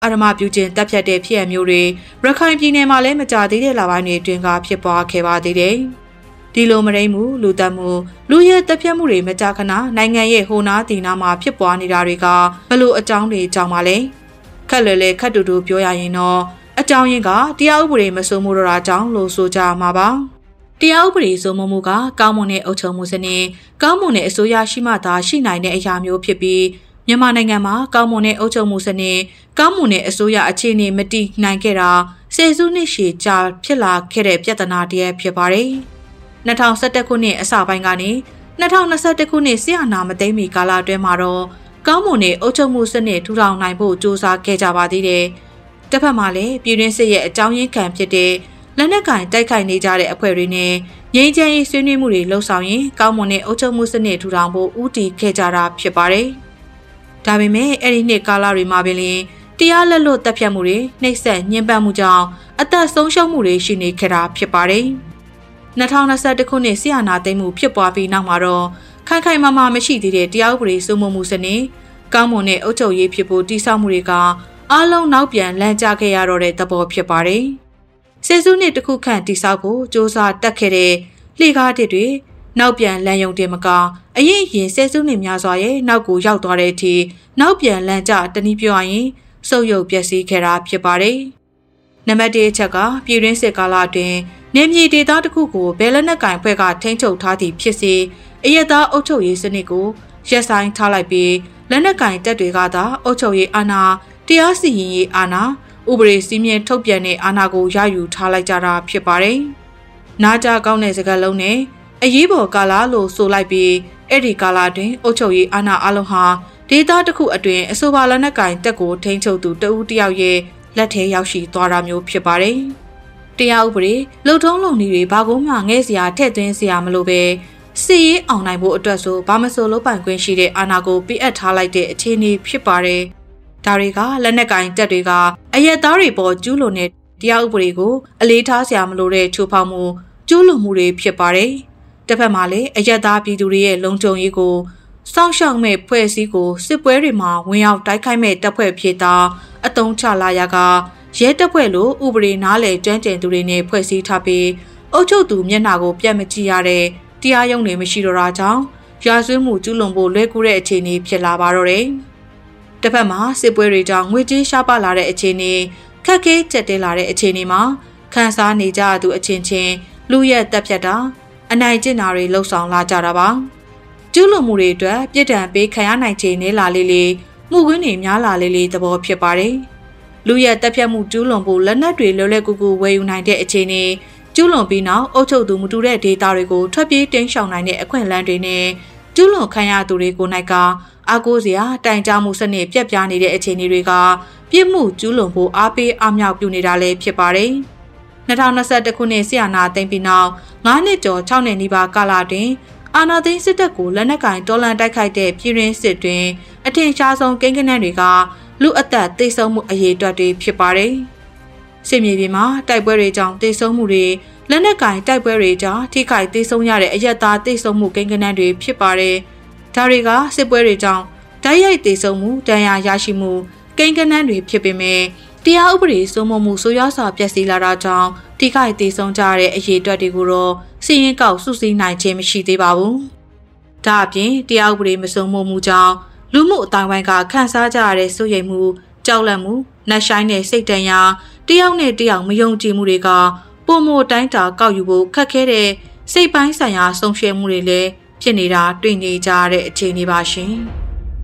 အာရမပြုကျင်တပ်ဖြတ်တဲ့ဖြစ်ရမျိုးတွေရခိုင်ပြည်နယ်မှာလည်းမကြသေးတဲ့လပိုင်းတွေအတွင်းကဖြစ်ပွားခဲ့ပါသေးတယ်။ဒီလိုမရိမှုလူတက်မှုလူရဲတပ်ဖြတ်မှုတွေမကြာခဏနိုင်ငံရဲ့ဟိုနာတီနာမှာဖြစ်ပွားနေတာတွေကဘလို့အကြောင်းတွေကြောင့်ပါလဲ။ခက်လွယ်လေခက်တူတူပြောရရင်တော့အကြောင်းရင်းကတရားဥပဒေမစိုးမိုးတော့တာကြောင့်လို့ဆိုကြမှာပါ။တရားဥပဒေစိုးမိုးမှုကကောင်းမွန်တဲ့အုပ်ချုပ်မှုစနစ်ကောင်းမွန်တဲ့အစိုးရရှိမှသာရှိနိုင်တဲ့အရာမျိုးဖြစ်ပြီးမြန်မာနိုင်ငံမှာကောင်းမွန်တဲ့အုပ်ချုပ်မှုစနစ်ကောင်းမွန်တဲ့အစိုးရအခြေအနေမတည်နိုင်ခဲ့တာဆယ်စုနှစ်ရှည်ကြာဖြစ်လာခဲ့တဲ့ပြဿနာတည်းဖြစ်ပါတယ်။2011ခုနှစ်အစပိုင်းကနေ2021ခုနှစ်စစ်အာဏာမသိမ်းမီကာလအတွင်းမှာတော့ကောင်းမွန်တဲ့အုပ်ချုပ်မှုစနစ်ထူထောင်နိုင်ဖို့စ조사ခဲ့ကြပါသေးတယ်။တစ်ဖက်မှာလည်းပြည်တွင်းစစ်ရဲ့အကြောင်းရင်းခံဖြစ်တဲ့လက်နက်ကင်တိုက်ခိုက်နေကြတဲ့အဖွဲ့တွေနဲ့ငြိမ်းချမ်းရေးဆွေးနွေးမှုတွေလှုပ်ဆောင်ရင်ကောင်းမွန်တဲ့အုပ်ချုပ်မှုစနစ်ထူထောင်ဖို့ဦးတည်ခဲ့ကြတာဖြစ်ပါတယ်။ဒါပေမဲ့အဲ့ဒီနှစ်ကာလတွေမှာပင်လျှင်တရားလက်လွတ်တပ်ဖြတ်မှုတွေနှိပ်စက်ညှဉ်းပန်းမှုကြောင့်အသက်ဆုံးရှုံးမှုတွေရှိနေခဲ့တာဖြစ်ပါတယ်။2021ခုနှစ်ဆီယနာသိမ်းမှုဖြစ်ပွားပြီးနောက်မှာတော့ခိုင်ခိုင်မာမာမရှိသေးတဲ့တရားဥပဒေစိုးမိုးမှုစနစ်ကောင်းမွန်တဲ့အုပ်ချုပ်ရေးဖြစ်ဖို့တည်ဆောက်မှုတွေကအားလုံးနောက်ပြန်လမ်းကျခဲ့ရတော့တဲ့သဘောဖြစ်ပါတယ်။ဆယ်စုနှစ်တစ်ခုခန့်တည်ဆောက်ဖို့စ조사တက်ခဲ့တဲ့လှေကားတစ်တွေနောက်ပြန်လမ်းယုံတင်မကအရင်ဆယ်စုနှစ်များစွာရဲ့နောက်ကိုရောက်သွားတဲ့အထိနောက်ပြန်လမ်းကျတနည်းပြောရရင်စုပ်ယုပ်ပျက်စီးခဲ့တာဖြစ်ပါတယ်။နံပါတ်1အချက်ကပြည်တွင်းစစ်ကာလအတွင်းနေမြေဒေသတစ်ခုကိုဘယ်လက်နက်ကင်ဖွဲ့ကထိန်းချုပ်ထားသည့်ဖြစ်စေအရက်သားအုပ်ချုပ်ရေးစနစ်ကိုရပ်ဆိုင်းထားလိုက်ပြီးလက်နက်ကင်တပ်တွေကသာအုပ်ချုပ်ရေးအာဏာတရားစီရင်ရေးအာဏာဥပဒေစည်းမျဉ်းထုတ်ပြန်တဲ့အာဏာကိုရယူထားလိုက်ကြတာဖြစ်ပါတယ်။နားကြကောင်းတဲ့စကားလုံးနဲ့အရေးပေါ်ကာလလို့ဆိုလိုက်ပြီးအဲ့ဒီကာလတွင်အုပ်ချုပ်ရေးအာဏာအလုံးဟာဒေသတစ်ခုအတွင်းအဆိုပါလက်နက်ကင်တပ်ကိုထိန်းချုပ်သူတဦးတယောက်ရဲ့လက်ထဲရောက်ရှိသွားတာမျိုးဖြစ်ပါတယ်။တရားဥပဒေလုံထုံးလုံနည်းတွေဘာကိုမှငဲ့စရာထည့်သွင်းစရာမလိုပဲစီရေးအောင်နိုင်ဖို့အတွက်ဆိုဘာမဆိုလုပ်ပိုင်ခွင့်ရှိတဲ့အာဏာကိုပြအပ်ထားလိုက်တဲ့အခြေအနေဖြစ်ပါတယ်။ဒါတွေကလက်နက်ကင်တပ်တွေကအရက်သားတွေပေါ်ကျူးလွန်တဲ့တရားဥပဒေကိုအလေးထားစရာမလိုတဲ့ချိုးဖောက်မှုကျူးလွန်မှုတွေဖြစ်ပါတယ်။တစ်ဖက်မှာလည်းအရက်သားပြည်သူတွေရဲ့လုံခြုံရေးကိုစောင့်ရှောက်မဲ့ဖွဲ့စည်းကိုစစ်ပွဲတွေမှာဝင်ရောက်တိုက်ခိုက်မဲ့တပ်ဖွဲ့ဖြစ်တာအတုံးချလာရကရဲတပ်ဖွဲ့လိုဥပဒေနားလည်ကျွမ်းကျင်သူတွေနဲ့ဖွဲ့စည်းထားပြီးအုပ်ချုပ်သူမျက်နှာကိုပြတ်မကြည့်ရတဲ့တရားရုံးတွေမရှိတော့တာကြောင့်ရာဇဝတ်မှုကျူးလွန်ဖို့လွယ်ကူတဲ့အခြေအနေဖြစ်လာပါတော့တယ်။တစ်ဖက်မှာစစ်ပွဲတွေကြောင့်ငွေကြေးရှားပါလာတဲ့အခြေအနေခက်ခဲကြက်တဲလာတဲ့အခြေအနေမှာခန်းစားနေကြသူအချင်းချင်းလူရက်တက်ဖြတ်တာအနိုင်ကျင့်တာတွေလှုပ်ဆောင်လာကြတာပါကျူးလွန်မှုတွေအတွက်ပြစ်ဒဏ်ပေးခံရနိုင်ခြေနည်းလာလေလေမှုကွင်းတွေများလာလေလေသဘောဖြစ်ပါတယ်လူရက်တက်ဖြတ်မှုကျူးလွန်ဖို့လက်နက်တွေလွယ်လွယ်ကူကူဝယ်ယူနိုင်တဲ့အခြေအနေကျူးလွန်ပြီးနောက်အုပ်ချုပ်သူမတူတဲ့ဒေတာတွေကိုထွက်ပြေးတင်းရှောင်နိုင်တဲ့အခွင့်အလမ်းတွေနဲ့ကျူးလွန်ခံရသူတွေကိုနိုင်ကအားကိုးစရာတိုင်ကြားမှုစနစ်ပြက်ပြားနေတဲ့အခြေအနေတွေကပြစ်မှုကျူးလွန်ဖို့အားပေးအားမြောက်ပြုနေတာလည်းဖြစ်ပါတယ်2021ခုနှစ်ဆီယနာသိမ်းပြီးနောက်9နှစ်ကျော်6နှစ်နီးပါးကာလတွင်အာဏာသိမ်းစစ်တပ်ကိုလက်နက်ကင်တော်လှန်တိုက်ခိုက်တဲ့ပြည်တွင်းစစ်တွင်အထင်ရှားဆုံးကိန်းဂဏန်းတွေကလူအသက်သေဆုံးမှုအရေးအတွက်တွေဖြစ်ပါတယ်။စစ်မြေပြင်မှာတိုက်ပွဲတွေကြောင့်သေဆုံးမှုတွေလက်နက်ကင်တိုက်ပွဲတွေကြောင့်ထိခိုက်သေဆုံးရတဲ့အရက်သားသေဆုံးမှုကိန်းဂဏန်းတွေဖြစ်ပါတယ်။ဒါတွေကစစ်ပွဲတွေကြောင့်တိုက်ရိုက်သေဆုံးမှုဒဏ်ရာရရှိမှုကိန်းဂဏန်းတွေဖြစ်ပေမဲ့တရားဥပဒေစိုးမိုးမှုဆိုးရွားစွာပျက်စီးလာတာကြောင့်ထိခိုက်သေဆုံးကြတဲ့အရေးအတွက်တွေကိုတော့စီရင်ကောက်စုစည်းနိုင်ခြင်းမရှိသေးပါဘူး။ဒါအပြင်တရားဥပဒေမစိုးမိုးမှုကြောင့်လူမှုအတိုင်းဝိုင်းကခန်းစားကြရတဲ့စိုးရိမ်မှုကြောက်လန့်မှုနှက်ဆိုင်တဲ့စိတ်တန်ရာတယောက်နဲ့တယောက်မယုံကြည်မှုတွေကပုံမတိုင်းတာကောက်ယူဖို့ခက်ခဲတဲ့စိတ်ပိုင်းဆိုင်ရာဆုံးရှုံးမှုတွေလည်းဖြစ်နေတာတွေ့နေကြရတဲ့အခြေအနေပါရှင်။